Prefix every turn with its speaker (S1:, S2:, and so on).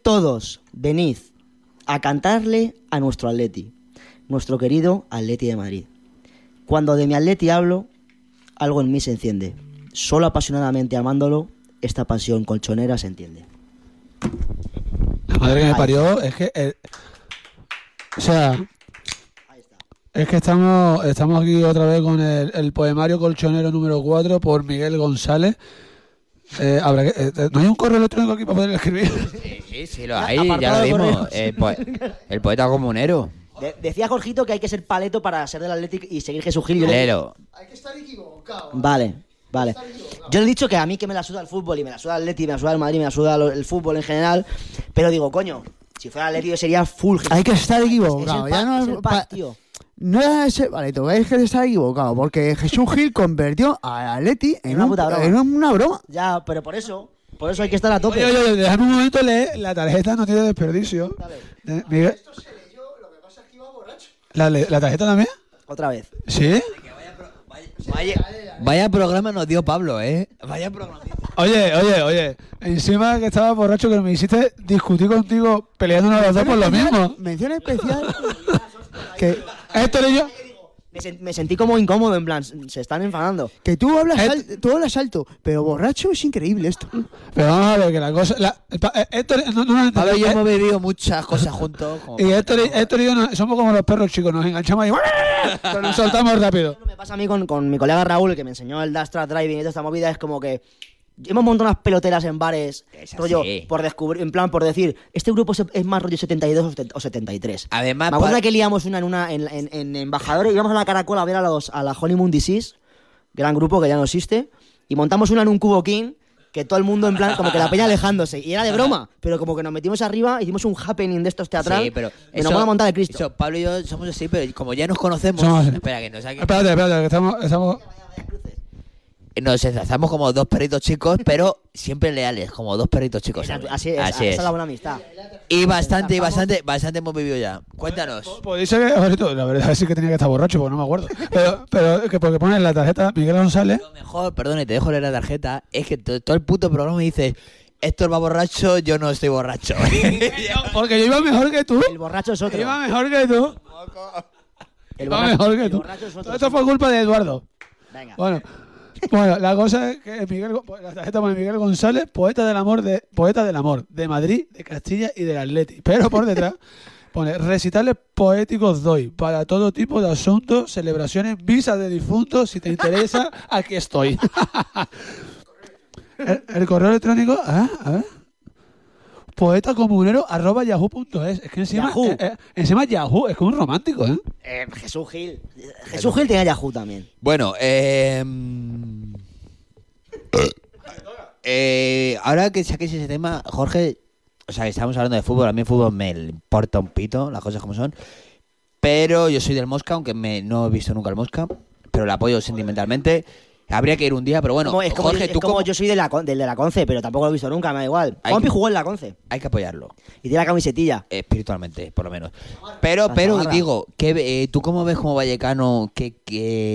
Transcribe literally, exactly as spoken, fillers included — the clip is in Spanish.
S1: todos, venid a cantarle a nuestro Atleti, nuestro querido Atleti de Madrid. Cuando de mi Atleti hablo, algo en mí se enciende. Solo apasionadamente amándolo, esta pasión colchonera se entiende.
S2: La madre que me parió, es que... Eh, o sea... Es que estamos estamos aquí otra vez con el, el poemario colchonero número cuatro por Miguel González. Eh, habrá que, eh, ¿No hay un correo electrónico aquí para poder escribir?
S3: Sí, sí, sí lo hay, ya lo vimos. El, po el poeta comunero.
S1: De decía Jorgito que hay que ser paleto para ser del Athletic y seguir Jesús Gil.
S3: Lelo.
S4: Hay que estar equivocado.
S1: Vale, vale. Yo le he dicho que a mí que me la suda el fútbol y me la suda el Atleti, me la suda el Madrid, me la suda el fútbol en general, pero digo, coño, si fuera el Atleti yo sería full.
S4: Hay que estar equivocado.
S1: Es el
S4: ya no
S1: es el pack, tío.
S4: No era ese paleto, es que está equivocado, porque Jesús Gil convirtió a Atleti en,
S1: En una
S4: un-
S1: puta broma.
S4: en una broma.
S1: Ya, pero por eso, por eso hay que estar a tope.
S2: Oye, oye, déjame un momento leer. La tarjeta no tiene desperdicio. De- Miguel,
S4: Esto se leyó, lo que pasa es que iba borracho.
S2: ¿la, le- ¿La tarjeta también?
S1: Otra vez.
S2: ¿Sí?
S3: Vaya, vaya programa nos dio Pablo, ¿eh? Vaya programa.
S2: Oye, oye, oye. Encima que estaba borracho que me hiciste discutir contigo peleándonos los dos por lo mismo.
S4: Mención especial que,
S2: Héctor y yo...
S1: Me, sen- me sentí como incómodo, en plan, se están enfadando.
S4: que tú hablas,
S2: Et-
S4: al- tú hablas alto, pero borracho es increíble esto.
S2: Pero vamos a ver que la cosa... La, pa- eh, Héctor, no, no, no,
S3: Pablo y yo
S2: eh,
S3: hemos bebido muchas cosas juntos. Como
S2: y Héctor, y- Héctor y yo no- somos como los perros chicos, nos enganchamos y pero nos soltamos rápido.
S1: Lo que me pasa a mí con, con mi colega Raúl, que me enseñó el Dash Track Driving y toda esta movida, es como que hemos montado unas peloteras en bares,
S3: Es así.
S1: rollo, por descubrir, en plan, por decir, este grupo se- es más rollo setenta y dos o setenta o setenta y tres.
S3: Además,
S1: me acuerdo
S3: pa-
S1: que liamos una en una en, en, en Embajadores, íbamos a la Caracola a ver a los a la Honeymoon Disease, gran grupo que ya no existe, y montamos una en un Cubo King, que todo el mundo en plan, como que la peña alejándose, y era de broma, pero como que nos metimos arriba, hicimos un happening de estos teatral,
S3: Sí, pero
S1: y nos vamos a montar de Cristo.
S3: eso, Pablo y yo somos así, pero como ya nos conocemos...
S2: Somos así.
S3: Espera, que nos, saque-
S2: Espérate, espérate, que estamos... estamos...
S3: nos enlazamos como dos perritos chicos, pero siempre leales, como dos perritos chicos.
S1: Exacto,
S3: ¿sabes?
S1: así es,
S3: Así
S1: esa
S3: es.
S1: es la buena amistad.
S3: Y bastante, y bastante, bastante hemos vivido ya. Cuéntanos.
S2: Podéis ser que... Jorito, la verdad es que tenía que estar borracho porque no me acuerdo. Pero, pero que porque pones en la tarjeta Miguel González...
S3: Lo mejor, perdón, y te dejo leer la tarjeta, es que to- todo el puto programa dice, Héctor va borracho, yo no estoy borracho.
S2: Porque yo iba mejor que tú.
S1: El borracho es otro.
S2: Iba mejor que tú.
S1: El
S2: Iba
S1: borracho-
S2: mejor que
S1: el
S2: tú.
S1: borracho es otro,
S2: Todo esto
S1: sí.
S2: fue culpa de Eduardo.
S1: Venga.
S2: Bueno, bueno, la cosa es que Miguel, Go- la tarjeta pone Miguel González, poeta del amor de poeta del amor de Madrid, de Castilla y del Atleti. Pero por detrás pone recitales poéticos doy para todo tipo de asuntos, celebraciones, visas de difuntos. Si te interesa, aquí estoy. el, el correo electrónico, ah, a ver. Poeta comunero arroba yahoo punto es. Es que encima,
S1: Yahoo.
S2: eh, eh, encima Yahoo, es como un romántico, ¿eh?
S1: Eh, Jesús Gil. Jesús Gil tenía Yahoo también.
S3: Bueno, eh, eh, ahora que saquéis ese tema, Jorge, o sea, que estamos hablando de fútbol, a mí el fútbol me importa un pito, las cosas como son, pero yo soy del Mosca, aunque me, no he visto nunca el Mosca, pero le apoyo sentimentalmente. Habría que ir un día, pero bueno,
S1: Como- es como,
S3: Jorge,
S1: es
S3: tú
S1: como
S3: cómo-
S1: yo soy de la, Con- del de la Conce, pero tampoco lo he visto nunca, me da igual.
S3: Hay
S1: Juanpi
S3: que-
S1: jugó en la Conce.
S3: hay que apoyarlo.
S1: Y tiene la camisetilla.
S3: Espiritualmente, por lo menos. Pero,
S1: La
S3: pero
S1: chamarra.
S3: digo, que eh, ¿tú cómo ves como vallecano que, que